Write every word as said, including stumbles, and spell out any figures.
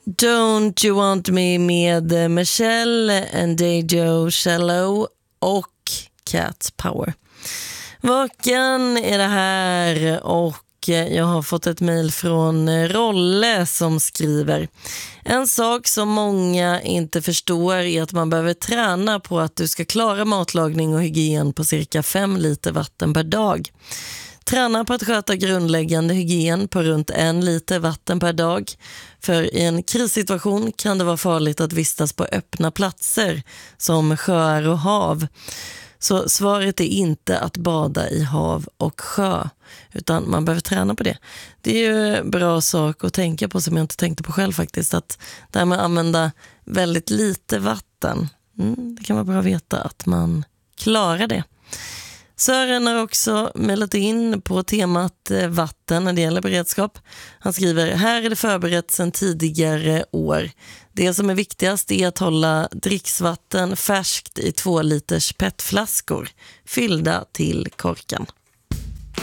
Don't You Want Me med Michelle, Ndegeocello Cello och Cat Power. Vaken är det här och jag har fått ett mejl från Rolle som skriver: en sak som många inte förstår är att man behöver träna på att du ska klara matlagning och hygien på cirka fem liter vatten per dag. Träna på att sköta grundläggande hygien på runt en liter vatten per dag. För i en krissituation kan det vara farligt att vistas på öppna platser som sjöar och hav. Så svaret är inte att bada i hav och sjö, utan man behöver träna på det. Det är ju en bra sak att tänka på som jag inte tänkte på själv faktiskt. Att det här med att använda väldigt lite vatten, mm, det kan vara bra att veta att man klarar det. Sören har också mejlat in på temat vatten när det gäller beredskap. Han skriver: här är det förberett sedan tidigare år. Det som är viktigast är att hålla dricksvatten färskt i två liters petflaskor fyllda till korken.